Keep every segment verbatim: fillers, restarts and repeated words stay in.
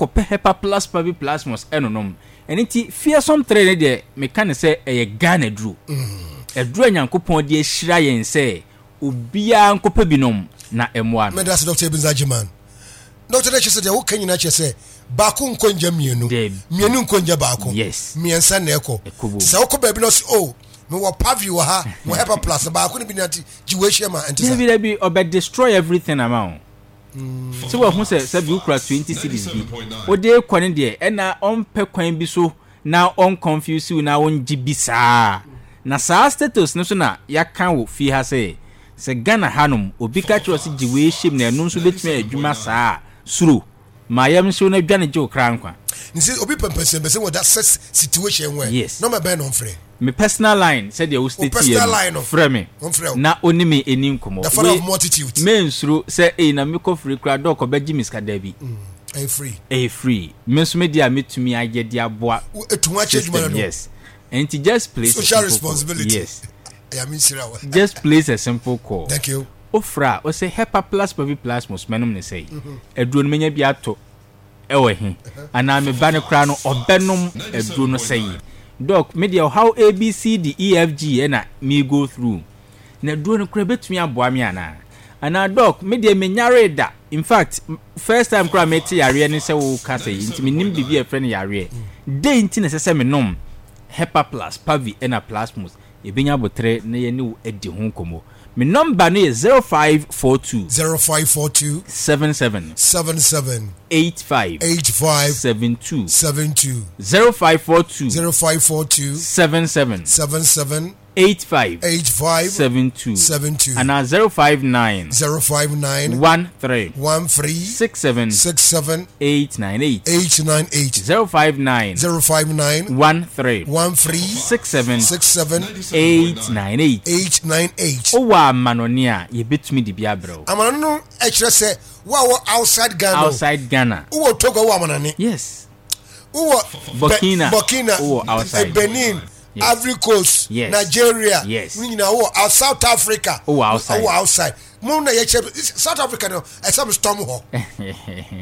kope Hepa Plus Pavi Plasmos enonom eniti fearsome trade de me kan say eye Ghana dru edru Nyankopon de ahira yen say obia nkopa binom na emwa no. Me that's Doctor Benzajiman. Doctor Nachi said wo kan nyina che say baako nkonja mienu mienu nkonja baako yes miensa na eko se wo ko ba bi no oh me wo pavi wo ha mo Hepa Plus baako ni bi na ti jiwe ma ntisa bi bi obe destroy everything amount. Mm. So what who say say bi ukra twenty cities bi o de kwane de e na on pe kwan bi so na on confuse you na on gibi saa na saa status no so na ya kan wo fi ha say se Ghana hanum obi ka chiro se jiwe shim na enu so betime adwuma saa suru ma yam so na dwane je okra nkwa nsi obi pempese be say what that situation where yes. no me ben on free me personal line said the state here frame me na onimi eni nkomo the father of multitude men suru say e na me ko free kra do ko beji miska dabi eh free eh free me so media metumi agede aboa etunwa cheduma no yes and to just place social responsibility yes I mean sira just place a simple call. Thank you. Ofra o say Hepa Plus Pavi Plasmos menum ne say eduro no menya bi ato ewe he ana me ba ne kra no obenom eduro no say doc media how A B C D E F G na me go through na eduro no kra betumi aboa me ana ana doc media menyare da in fact first time kra me ti yare ne say wo ka say ntimi nim bibi e friend yare dey nti ne say me nom Hepa Plus Pavi na Plasmos ebinya botre na ye ni edi ho komo me number no is zero five four two zero five four two seven seven seven seven eight five eight five seven two seven two zero five four two zero five four two seven seven seven seven eight five eight five seven two seven two and zero five nine zero five nine one three one three six seven six seven eight nine eight eight nine eight zero five nine zero five nine one three one three six seven six seven eight nine eight eight nine eight. O wa manonia ye betumi di bia bro. Amano no e kire se wa wo outside Ghana. Outside Ghana. Wo Togo wa manane. Yes. Wo Burkina. Burkina. Wo outside Benin. Yes. Ivory Coast, yes. Nigeria, yes. We know oh, South Africa, oh outside, oh outside. Mo na ye South Africa no, e some storm ho. Me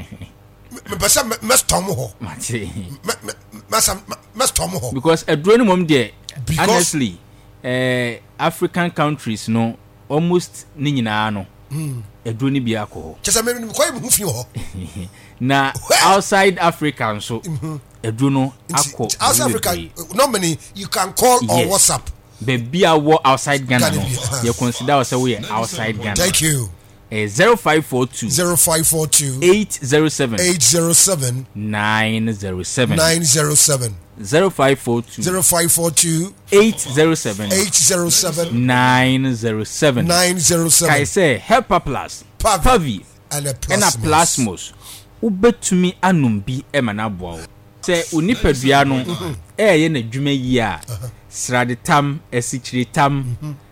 pesa me storm ho. Mate. Me me me storm ho. Because a drone mom there, honestly, uh, African countries no almost ni nyina no. Mm. A drone bi akọ. Chesa me me koy mu fi ho. Na outside Africa so. Mm-hmm. Eduno akọ outside Africa normally you can call yes. or WhatsApp baby awo outside Ghana no you consider yourself we outside Ghana. Thank you. eh zero five four two zero five four two eight zero seven eight zero seven nine zero seven nine zero seven zero five four two zero five four two eight zero seven eight zero seven nine zero seven nine zero seven. Kai say Hepa Plus Pavi and a Plasmos ubetumi anum bi e manabo se unipadua no eh ye na dwuma yi a srade tam esichiri tam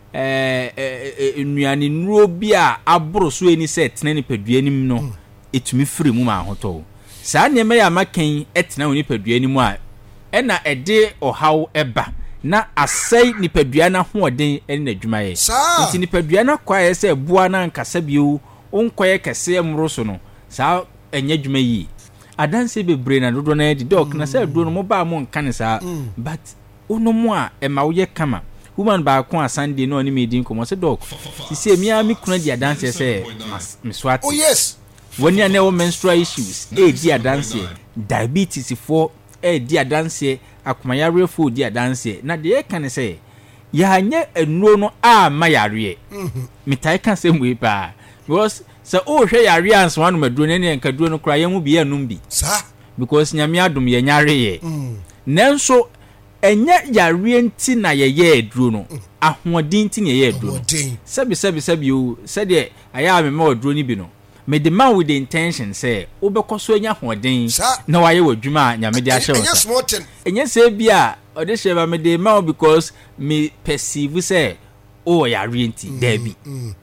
eh enuane nuro bi a aboro so eni se tena ni padua nim no etumi firi mu ma hoto saa ne me ya makan etena unipadua nim a e na ede ohaw eba na asai nipadua na hoɔden eni na dwuma ye nti nipadua na kwae se bua na nkasa bio onkoye kese mro so no saa enya dwuma yi adanse bebre na dodo na di doc na say do no mo ba mo nka ne saa but ono mo a e ma wo ye kama woman ba ko asande no ni medin ko mo say doc ti say mi a mi kuna di adanse say me swat oh yes woni ane wo menstrual issues e di adanse diabetes for e di adanse akomayare fo di adanse na de e kan say ya anye enuo no a ma yare me tai kan say mu pa because so oh hwe yare ans wanu maduro ne ne nka duro no kra yemu bi enum bi sa because nyame adom ye nyare ye nanso enye yare nti na ye ye duro no ahoɔden nti na ye ye duro sabi sabi sabi o sade aya me ma duro ni bi no me the man with the intention say obekɔso anya ahoɔden na waye wadwuma nyame de ahye wo enye se bi a ode hye ba me the man because me perceive say oh yare nti da bi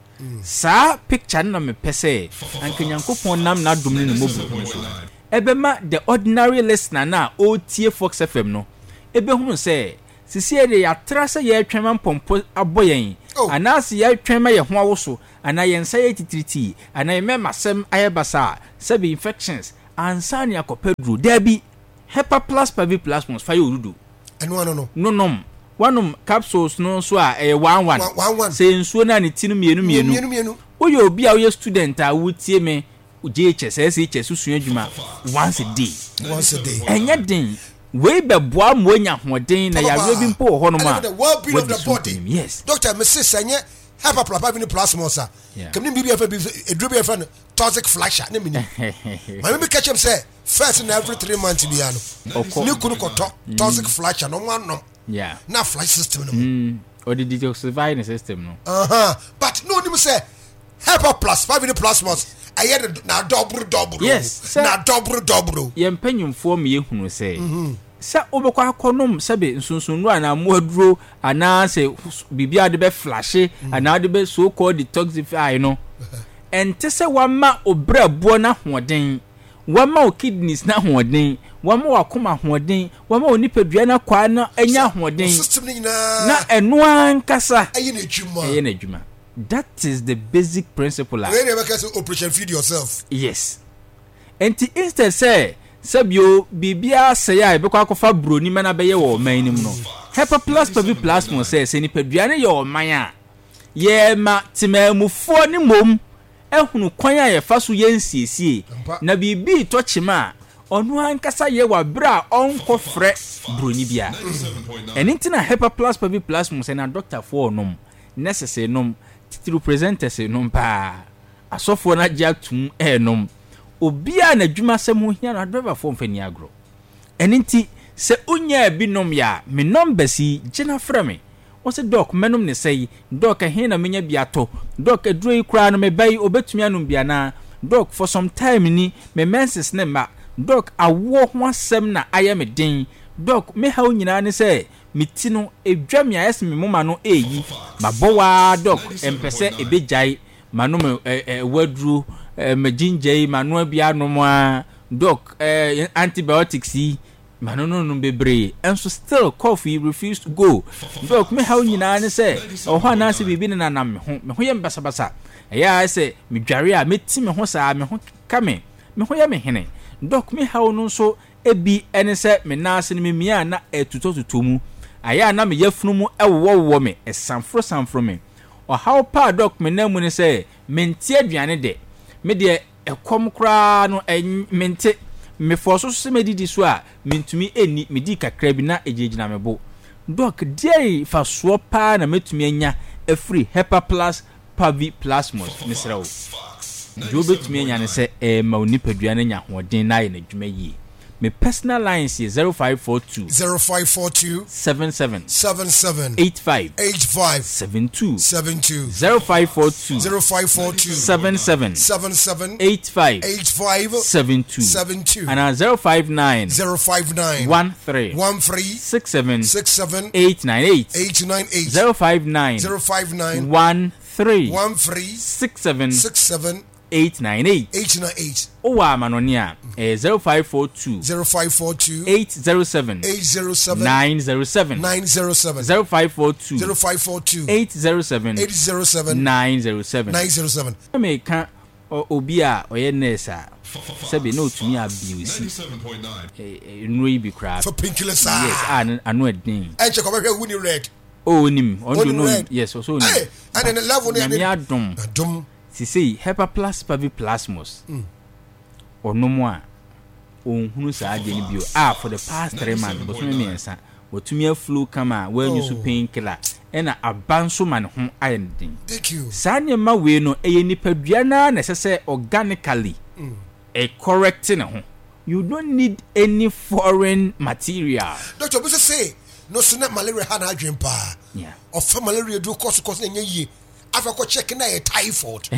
sa picture na me pese anka Nyankopon nam na dom ne mo bu so ebema the ordinary listener na o tie Fox F M no ebe hunu se sisi de ya trasa ye twema mpompo aboyen anase ye twema ye ho awoso ana ye nsa ye titiriti ana ye memasem ayebasa sabi infections ansa ne akopedro dabi Hepa Plus Pavi Plasmos fire orudo eno no no no nom wanum capsules no so a eh one one say nsuo na ne tinu mienu mienu mienu mienu oye obi a oye student a wutie me J H S S H S susu adwuma once a day once a day enya den we be boa mo anya hoden na ya we bi mpo ho no ma the well being of the body. Yes Doctor Missus Sanye Hepa Plus Pavi Plasmos a kemni bi bi fa bi edru bi fa no toxic flasher na mini ma me catch him say first in every three months bi ano ni kunu koto toxic flasher no one no yeah na flash system no mm or the detoxifying system no uh-huh but no ni say Hepa Plus Pavi Plasmos aye na double double yes na double double ye mpanyumfo me yehunu say sa obekwa akonom sebe nsunsunru ana moaduro ana se bibia de be flash ana de be so called detoxify no ente se wama obrabo na hoden wama o kidneys na hoden wama wakoma hoden wama onipadua na kwa na anya hoden system ni na na eno ankasa aye na adwuma aye na adwuma. That is the basic principle. When you make an operation feed yourself. Yes. And to instead say sabio bibia say ya be kwa kofa broni mana be ye wo man nim no. Hepa Plus Pavi Plasmos say se ni padua ne ye wo man a ye ma timamufo ni mom ehunu kwan a ye fa so ye nsiesie na bibi to chima onu ankasa ye wa bra onko frɛ broni bia. Anything na Hepa Plus Pavi Plasmos na doctor for nom necessary nom titiri presenters no pa asofo na gya tum enom obia na dwuma semu hia na driver for mfani agro eninti se unya binom ya me number si gina frame o se doc menom ne sei doc he na menya biato doc adroi kura no me bai obetumi anum bia na doc for some time ni me menses ne ma doc awo ho asem na aye me den doc me ha onyina ne se mitino edwam ya esme moma no eyi mabowa doc empese ebejai manu eh wadru majinjai manu bia no mo doc eh antibiotics yi manu no no bebre enso still coffee refused to go doc me ha nyina ne se oho na se bibi na nam me ho me ho yem basa basa eya se me dware a meti me ho saa me ho kame me ho ya me hene doc me ha no so ebi ene se me na se me mia na etutotuto mu aya na me yafunu mu ewowo me esanfro sanfro me o how pa doc me na mu ne se mente aduane de me de ekom kra no mente me forso so me didi so a mentumi eni me di kakra bi na ejejina me bo doc dey fa so pa na metumi anya a free Hepa Plus Pavi Plasmos misrawo jo betumi anya ne se e ma onipaduane nya hoden na ye na dwuma yi. My personal lines is zero five four two zero five four two seven seven seven seven eight five eight five seven two seven two zero five four two zero five four two seven seven seven seven eight five eight five seven two seven two and uh, zero five nine zero five nine one three one three six seven six seven eight nine eight eight nine eight zero five nine zero five nine one three one three six seven six seven eight nine eight eight nine eight Owa manonia eh zero five four two zero five four two eight zero seven eight zero seven nine zero seven nine zero seven zero five four two zero five four two eight zero seven eight zero seven nine zero seven nine zero seven. Me ka obi a oye nurse a sabi no tumi abuse eh nro bi kra for painkillers. Yes, and anu edin and check over who ni red. Oh nim on no yes so nim hey and then the level na me adom adom sisi Hepa Plus Pavi Plasmos onomo a onhunu saa de ni bio ah for the past three months but me mensa watumi aflu kama when you su painkiller ena abanso man ho ayendin. Thank you. Sanya ma we no eye nipadua na na sese organically e correcting ho. You don't need any foreign material. Doctor Busa say no sooner malaria had a dream pa. Yeah. Of malaria do cause cause na ye. Afa ko check na e typhoid.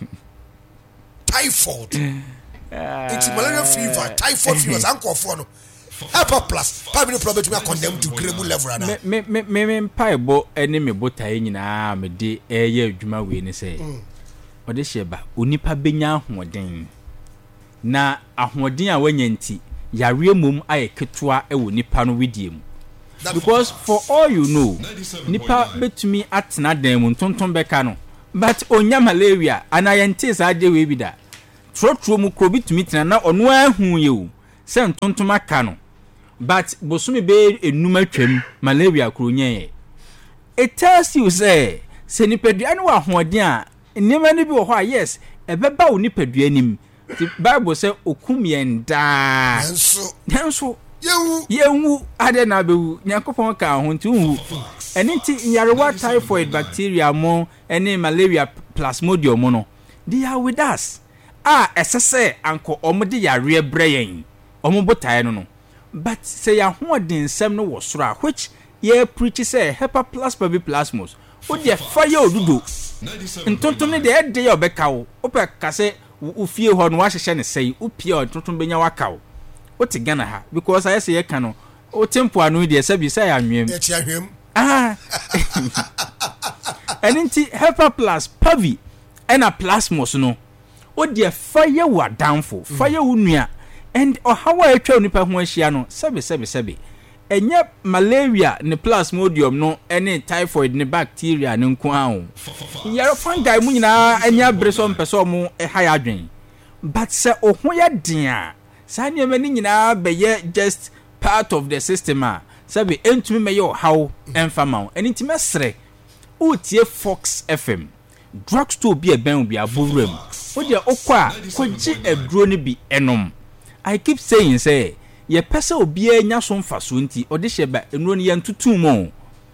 Typhoid. It's malaria fever, typhoid fever anko for no. Hepa Plus, Pavi problem to me condemn to grable level na. Me me me me paibo ene me botae nyina me de eye adwuma we ni say. Ode sheba onipa benya ahoden. Na ahoden a wanyanti yare mum aye ketua e wo nipa no wedie mu. Because for all you know, nipa betumi atena dan mu tonton beka no, but onya malaria anayente sa de we bi da. trotro mu krobi tumi tena na ono ahu ye o se ntontom aka no but bosumi be enum atwam malaria kronye it tells you say se nipadua no wa hoɔden a nneɛma no bi wɔ hɔ a yes ɛbɛba wo nipadua nim the Bible say okum yɛn daa Nenso nenso yewu yewu ade na bewu nyankopɔn ka ho nti wu ɛne nti nyarewa typhoid bacteria mo ɛne malaria plasmodium mo no they are with us ah ɛsɛsɛ anko ɔmo de yare brɛ yɛn ɔmo botae no no but say ya hoɔden nsɛm no wɔ soro a which ye preach say Hepa-Plus Plasmos o de fire odudo ntontom ne de e de ye obeka wo opɛ ka se wo fie hɔ no wa hyehye ne sei o pie o ntontom benya waka wo o te Ghana ha because I say ye ka no o tempo anu de se bi say anwem e ti ahwem ah eninti Hepa-Plus Pavi ena Plasmos no o de fire wa downfall fire wo nua and o how I twa nipa ho ahia no sebe sebe sebe enye malaria ne plasmodium no ene typhoid ne bacteria ne nko awo yaro fungi mu nyina anya breso mpeso mu e haya adwen but se ohun ya den a sa ne mani nyina beye just part of the system a sabe entumi meye o how enfama eni ti mesre utie Fox F M drugstore bi e ben bi aborum wo de okwa koji eduro ne bi enom I keep saying say ye pesa obi anya so mfaso nti ode hyeba enuro ne yantutu mo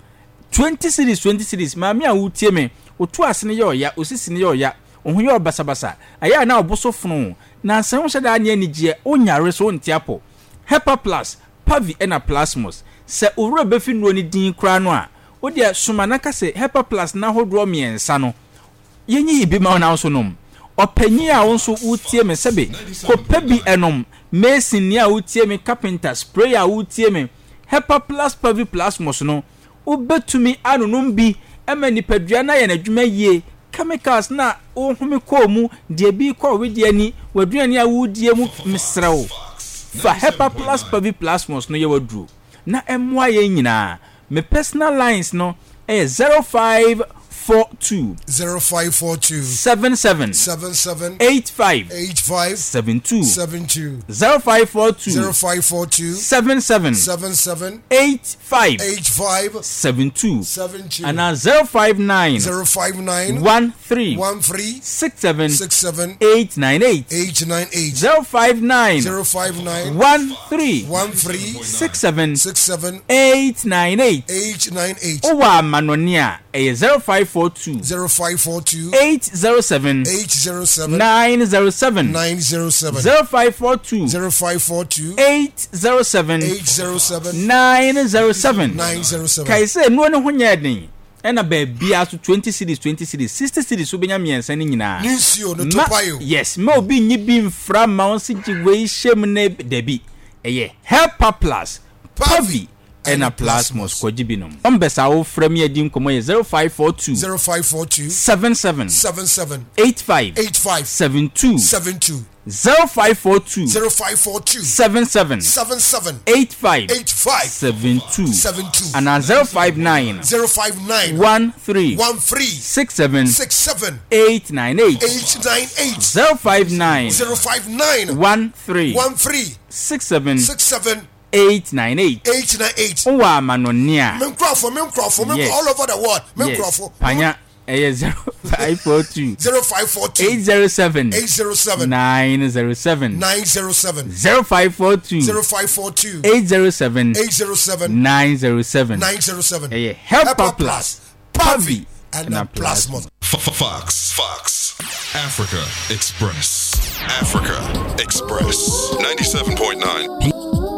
twenty series twenty series ma me a wutie me otu ase ne ye oya osisi ne ye oya ohun ye obasabasa aya na oboso funu na nsan ho hyeda anya nigye onyare so ntiapo Hepa-Plus Pavi ena Plasmos se owura befi nuro ne din kra no a ode soma na ka se Hepa-Plus na hodro miensa no yenyi ibi ma na so nom opanyi a wonso wutie me sebe ko pabi enom mason ni a wutie me carpenter spray a wutie me Hepa-Plus Pavi Plasmos no ubetumi anunum bi ema nipadua na ye na dwuma yie chemicals na ohumi ko mu de bi ko wedi ani waduani a wudie mu misrew fa Hepa-Plus Pavi Plasmos no ye wadru na emwa ye nyina me personal lines no eh zero five four two zero five four two seven seven seven seven eight five eight five seven two seven two zero five four two zero five four two seven seven seven seven eight five eight five seven two seven two and now zero five nine zero five nine one three one three six seven six seven eight nine eight eight nine eight zero five nine zero five nine one three one three six seven six seven eight nine eight eight nine eight owa manonia eh zero five four two zero five four two eight zero seven eight zero seven nine zero seven nine zero seven zero five four two zero five four two eight zero seven eight zero seven nine zero seven nine zero seven. kai say no ne ho nya den ena ba bia so twenty series twenty series sixty series so benya miensa ni nyina Nisio no topayo yes ma obi nyi bi mfra ma on si we shem ne debi eye Hepa-Plus Pavi ena Plasmos kwajibinom ombesa wo frame edi nkomo ye zero five four two zero five four two seven seven seven seven eight five eight five seven two seven two zero five four two zero five four two seven seven seven seven eight five eight five seven two seven two and zero five nine zero five nine one three one three six seven six seven eight nine eight eight nine eight zero five nine zero five nine one three one three six seven six seven eight nine eight eight nine eight. owa manonia Men crofo men crofo men Yes. all over the world men yes crofo panya eh zero five four two zero five four two eight zero seven eight zero seven nine zero seven nine zero seven zero five four two zero five four two eight zero seven eight zero seven nine zero seven nine zero seven. eh Hepa-Plus Pavi and na a Plasmos. Fox, Fox, Africa Express, Africa Express, ninety-seven point nine.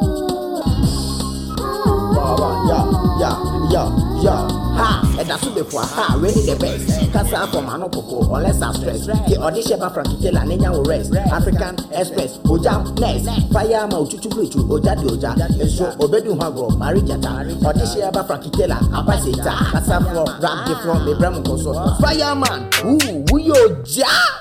Yeah, yeah, yeah, yeah. Ha, and that's the for ha, really the best. Casa for Mano Poco, unless I stress. The audition by Frankitela, Nenya will rest. African Express, Ojam, Ness, Fire Mautu Butu, Ojadi Oja, and so Obedu Hago, Marijata, audition by Frankitela, Apasita, Casa for Ram, the from the Bramco, Fireman, ooh, we yo, ja.